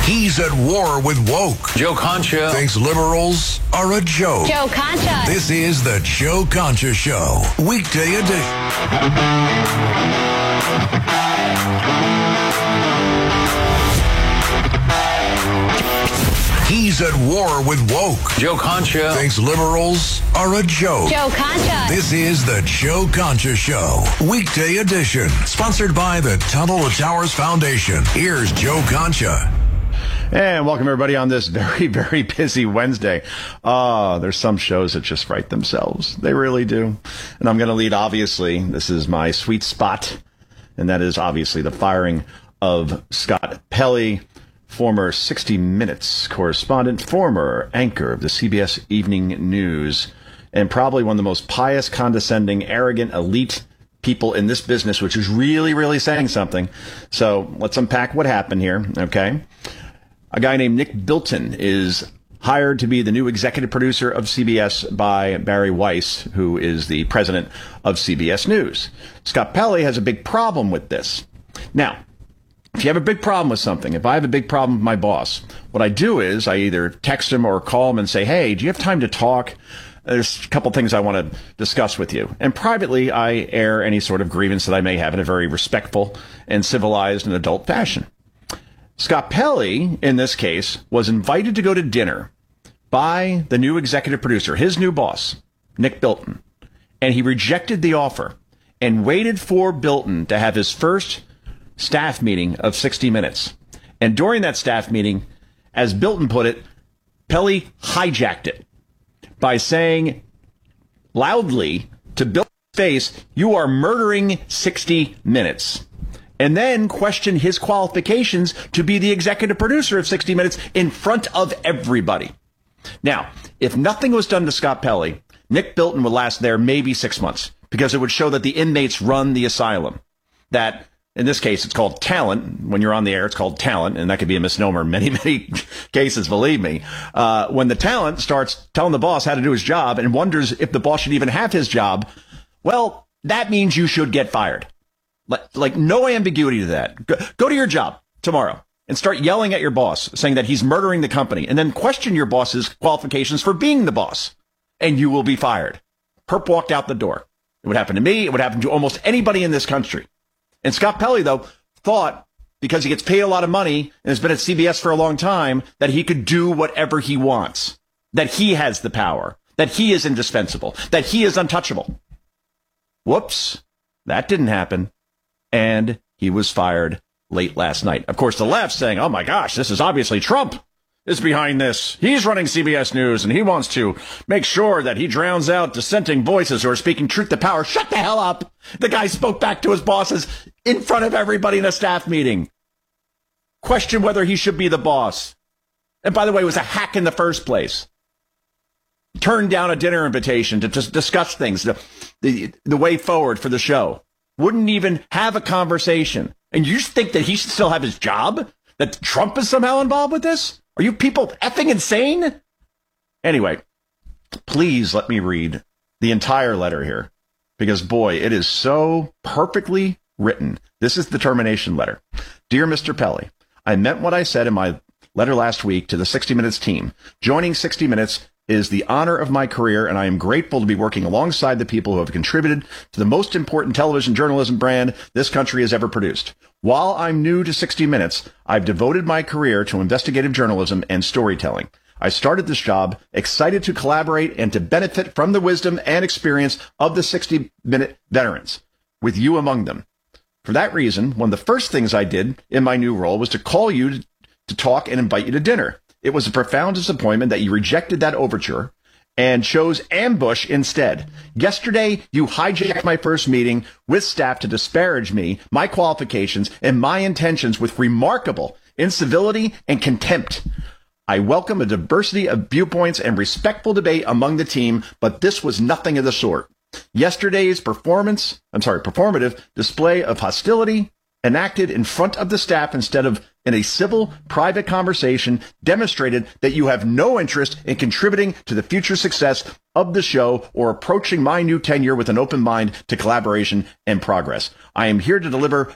He's at war with woke. Joe Concha thinks liberals are a joke. Joe Concha. This is the Joe Concha Show. Weekday edition. He's at war with woke. Joe Concha thinks liberals are a joke. Joe Concha. This is the Joe Concha Show. Weekday edition. Sponsored by the Tunnel to Towers Foundation. Here's Joe Concha. And welcome everybody on this very, very busy Wednesday. There's some shows that just write themselves. They really do. And I'm going to lead, obviously, this is my sweet spot. And that is obviously the firing of Scott Pelley, former 60 Minutes correspondent, former anchor of the CBS Evening News, and probably one of the most pious, condescending, arrogant, elite people in this business, which is really, really saying something. So let's unpack what happened here, okay? A guy named Nick Bilton is hired to be the new executive producer of CBS by Barry Weiss, who is the president of CBS News. Scott Pelley has a big problem with this. Now, if you have a big problem with something, if I have a big problem with my boss, what I do is I either text him or call him and say, hey, do you have time to talk? There's a couple things I want to discuss with you. And privately, I air any sort of grievance that I may have in a very respectful and civilized and adult fashion. Scott Pelley, in this case, was invited to go to dinner by the new executive producer, his new boss, Nick Bilton. And he rejected the offer and waited for Bilton to have his first staff meeting of 60 Minutes. And during that staff meeting, as Bilton put it, Pelley hijacked it by saying loudly to Bilton's face, "You are murdering 60 Minutes." And then questioned his qualifications to be the executive producer of 60 Minutes in front of everybody. Now, if nothing was done to Scott Pelley, Nick Bilton would last there maybe 6 months, because it would show that the inmates run the asylum. That, in this case, it's called talent. When you're on the air, it's called talent, and that could be a misnomer in many, many cases, believe me. When the talent starts telling the boss how to do his job and wonders if the boss should even have his job, well, that means you should get fired. Like no ambiguity to that. Go to your job tomorrow and start yelling at your boss, saying that he's murdering the company, and then question your boss's qualifications for being the boss, and you will be fired. Perp walked out the door. It would happen to me. It would happen to almost anybody in this country. And Scott Pelley, though, thought, because he gets paid a lot of money and has been at CBS for a long time, that he could do whatever he wants, that he has the power, that he is indispensable, that he is untouchable. Whoops, that didn't happen. And he was fired late last night. Of course, the left saying, oh my gosh, this is obviously Trump is behind this. He's running CBS News and he wants to make sure that he drowns out dissenting voices who are speaking truth to power. Shut the hell up. The guy spoke back to his bosses in front of everybody in a staff meeting. Question whether he should be the boss. And by the way, it was a hack in the first place. Turned down a dinner invitation to just discuss things, the way forward for the show. Wouldn't even have a conversation. And you think that he should still have his job? That Trump is somehow involved with this? Are you people effing insane? Anyway, please let me read the entire letter here. Because, boy, it is so perfectly written. This is the termination letter. Dear Mr. Pelley, I meant what I said in my letter last week to the 60 Minutes team. Joining 60 Minutes is the honor of my career, and I am grateful to be working alongside the people who have contributed to the most important television journalism brand this country has ever produced. While I'm new to 60 Minutes, I've devoted my career to investigative journalism and storytelling. I started this job excited to collaborate and to benefit from the wisdom and experience of the 60-minute veterans, with you among them. For that reason, one of the first things I did in my new role was to call you to talk and invite you to dinner. It was a profound disappointment that you rejected that overture and chose ambush instead. Yesterday, you hijacked my first meeting with staff to disparage me, my qualifications, and my intentions with remarkable incivility and contempt. I welcome a diversity of viewpoints and respectful debate among the team, but this was nothing of the sort. Yesterday's performative display of hostility enacted in front of the staff instead of in a civil, private conversation demonstrated that you have no interest in contributing to the future success of the show or approaching my new tenure with an open mind to collaboration and progress. I am here to deliver